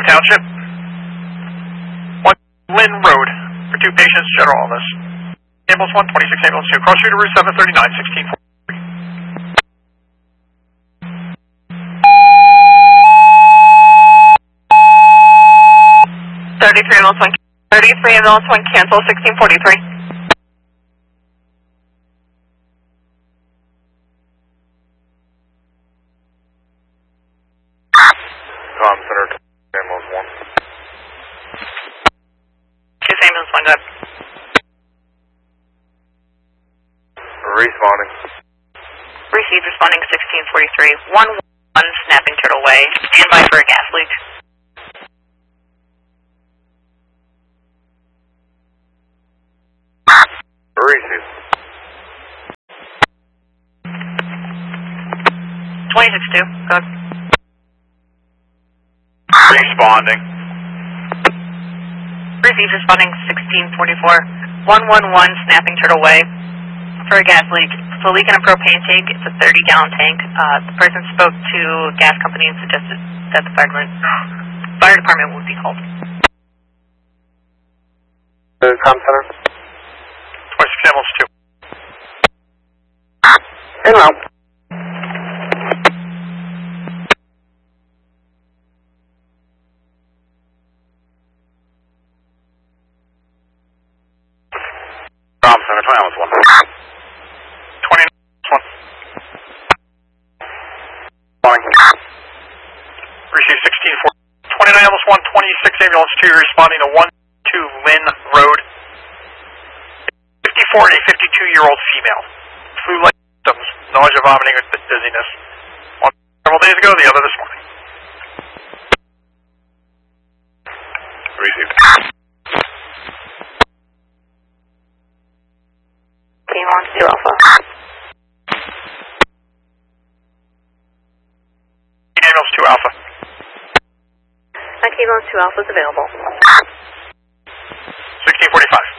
Township. 1 Lynn Road for 2 patients, general illness. Ambulance 1, 26 ambulance 2, cross street to Route 739, 1643. 33 ambulance 1 cancel, 1643. Tom Center, ambulance 1. 2 ambulance 1, good. Responding. Received, responding 1643. 1-1, snapping turtle way. Stand by for a gas leak. Received. 26-2, good. Responding. Received, responding 1644. 1-1-1, snapping turtle way for a gas leak. It's a leak in a propane tank. It's a 30-gallon tank. The person spoke to a gas company and suggested that the fire department would be called. Com Center. 26 ambulance 2. En route. Com Center, 20 ambulance 1. 20 1. Morning. Received 16-4. 29 ambulance 1, 26 ambulance 2, responding to 1-2 Lynn Road. 54 and a 52-year-old female. Flu-like symptoms, nausea, vomiting, and dizziness. One several days ago, the other this morning. Received. Team on 2 Alpha. Ambulance 2 Alpha. Ambulance 2 Alpha is available. 1645.